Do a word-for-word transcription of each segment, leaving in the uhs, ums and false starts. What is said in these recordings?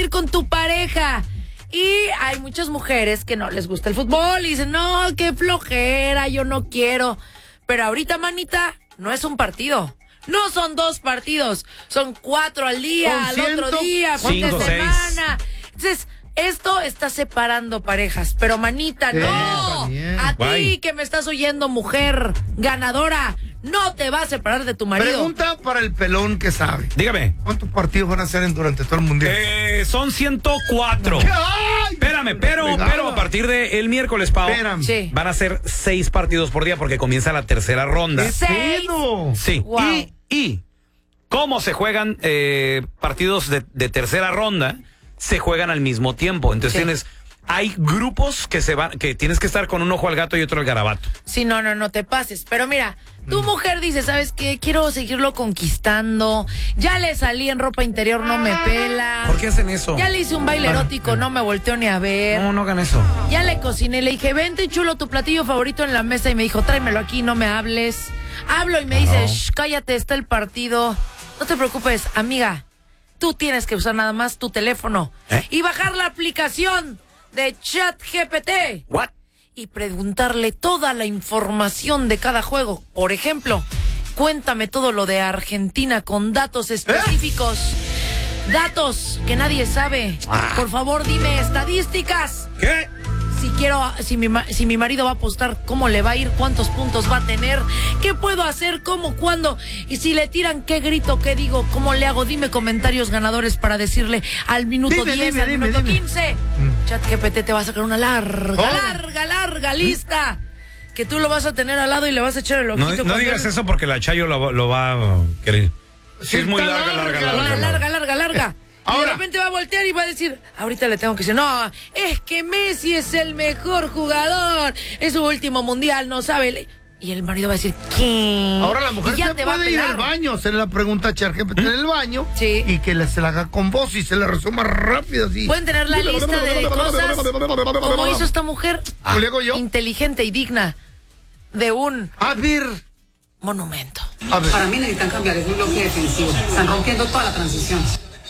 salir con tu pareja. Y hay muchas mujeres que no les gusta el fútbol y dicen, no, qué flojera, yo no quiero. Pero ahorita, manita, no es un partido. No son dos partidos, son cuatro al día, al otro día, fin de semana. Entonces, esto está separando parejas, pero manita, sí, no. A ti Bye. Que me estás oyendo, mujer ganadora, no te va a separar de tu marido. Pregunta para el pelón que sabe. Dígame. ¿Cuántos partidos van a hacer en, durante todo el mundial? Eh, son ciento cuatro. ¡Ay! Espérame, pero, pero a partir del miércoles, Pau, sí. van a ser seis partidos por día porque comienza la tercera ronda. ¿Qué pedo? Sí. Wow. Y, y cómo se juegan eh, partidos de, de tercera ronda, se juegan al mismo tiempo. Entonces sí. tienes... Hay grupos que se van, que tienes que estar con un ojo al gato y otro al garabato. Sí, no, no, no te pases. Pero mira, tu mujer dice, ¿sabes qué? Quiero seguirlo conquistando. Ya le salí en ropa interior, no me pela. ¿Por qué hacen eso? Ya le hice un baile erótico, no me volteó ni a ver. No, no hagan eso. Ya le cociné, le dije, vente chulo, tu platillo favorito en la mesa. Y me dijo, tráemelo aquí, no me hables. Hablo y me dice, shh, cállate, está el partido. No te preocupes, amiga. Tú tienes que usar nada más tu teléfono. ¿Eh? Y bajar la aplicación de ChatGPT. What? Y preguntarle toda la información de cada juego. Por ejemplo, cuéntame todo lo de Argentina con datos específicos. ¿Eh? Datos que nadie sabe. Ah. Por favor, dime estadísticas. ¿Qué? Si quiero, si mi, si mi marido va a apostar, ¿cómo le va a ir? ¿Cuántos puntos va a tener? ¿Qué puedo hacer? ¿Cómo? ¿Cuándo? Y si le tiran, ¿qué grito? ¿Qué digo? ¿Cómo le hago? Dime comentarios ganadores para decirle al minuto dime, diez, dime, al dime, minuto dime. quince. Mm. ChatGPT te va a sacar una larga, oh. larga, larga lista. Que tú lo vas a tener al lado y le vas a echar el ojito. No, no digas él... eso porque la Chayo lo, lo va a querer. Sí, es muy larga, larga, larga, larga. Larga, larga, larga, larga. Y ahora, de repente va a voltear y va a decir, ahorita le tengo que decir, no, es que Messi es el mejor jugador, es su último mundial, no sabe. Y el marido va a decir, ¿qué? Ahora la mujer ya se te puede va a ir al baño, hacerle la pregunta a ChatGPT en el baño, sí. y que le, se la haga con voz y se la resuma rápido así. Pueden tener la lista de cosas como hizo esta mujer, ah, yo? inteligente y digna de un a ver. monumento. A ver. Para mí necesitan cambiar, es un bloque defensivo, están rompiendo toda la transición.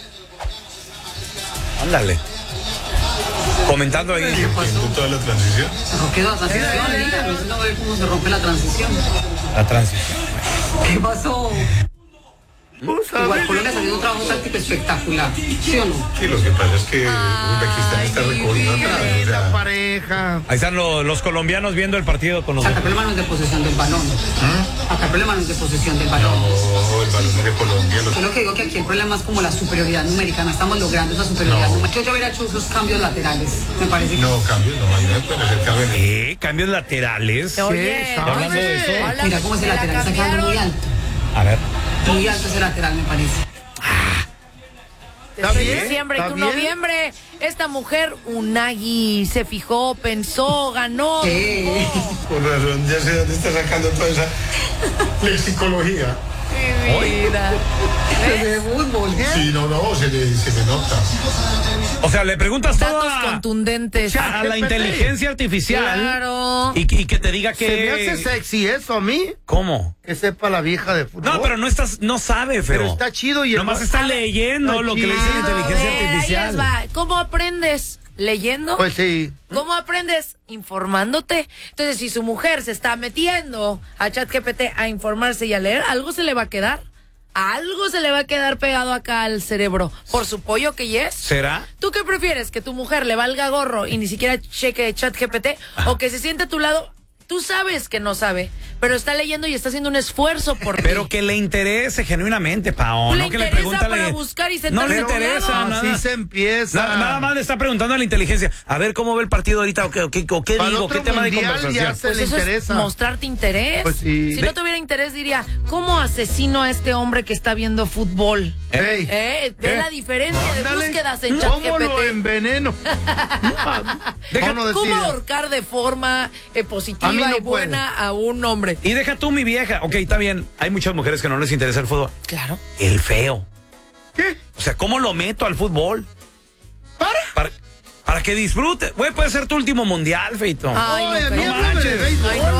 Ándale. Comentando ahí. ¿Qué pasó? Toda la transición. Se rompió la transición, dígame, no ve cómo se rompe la transición. La transición. ¿Qué pasó? Igual Colombia salió un trabajo táctico espectacular, ¿sí o no? Sí, lo que pasa es que Uzbekistán está recorriendo atrás. O sea, pareja. Ahí están los, los colombianos viendo el partido con los. Acá el problema no es de posesión del balón. ¿Ah? Acá el problema no es de posesión del balón. No, el balón es de Colombia. Yo lo que digo que aquí el problema es como la superioridad numérica. No estamos logrando esa superioridad no. numérica. Yo, yo hubiera hecho esos cambios laterales, me parece que. No, cambios, no, ahí no pueden hacer cambios. ¿Qué? ¿Cambios laterales? Oye, ¿Está hablando de eso? Hola, mira cómo ese lateral está quedando muy alto. A ver. Muy alto ese lateral, me parece. Desde diciembre y tu noviembre, esta mujer, Unagi, se fijó, pensó, ganó. Sí. Por razón, ya sé dónde está sacando toda esa lexicología. Mira. De fútbol. Sí, no, no, se le, se le nota. O sea, le preguntas todo Datos a, contundentes. a la inteligencia artificial. Claro. Y, y que te diga que... Se me hace sexy eso a mí. ¿Cómo? Que sepa la vieja de fútbol. No, pero no estás, no sabe, feo. Pero está chido y... Nomás está leyendo está lo que le dice la inteligencia Ver, artificial. ahí les va. ¿Cómo aprendes? ¿Leyendo? Pues sí. ¿Cómo aprendes? Informándote. Entonces, si su mujer se está metiendo a ChatGPT a informarse y a leer, algo se le va a quedar. Algo se le va a quedar pegado acá al cerebro. Por su pollo que yes. ¿Será? ¿Tú qué prefieres? ¿Que tu mujer le valga gorro y ni siquiera cheque ChatGPT? ¿O que se siente a tu lado? Tú sabes que no sabe, pero está leyendo y está haciendo un esfuerzo por ti. Pero que le interese genuinamente, Pao. Le No que le interesa pregunta para le... buscar y No sentarse le a tu interesa, lado. nada. Así se empieza. Nada, nada más le está preguntando a la inteligencia. A ver cómo ve el partido ahorita, o qué, o qué, o qué Para digo, qué tema de conversación. Ya se Pues le eso interesa. es mostrarte interés. Pues sí. Si Ve. no tuviera interés, diría, ¿cómo asesino a este hombre que está viendo fútbol? Ey. ¿Eh? Ve ¿Eh? la diferencia de Ándale. búsquedas en ¿Cómo lo ChatGPT. enveneno? Deja- ¿Cómo ¿Cómo decir? ahorcar de forma eh, A mí positiva no y buena a un hombre? Y deja tú mi vieja. Ok, está bien. Hay muchas mujeres que no les interesa el fútbol. Claro. El feo. ¿Qué? O sea, ¿cómo lo meto al fútbol? ¿Para? Para, para que disfrute. Güey, puede ser tu último mundial, feito. Ay, no, Oye, pero- a mí háblame de béisbol. Ay, no.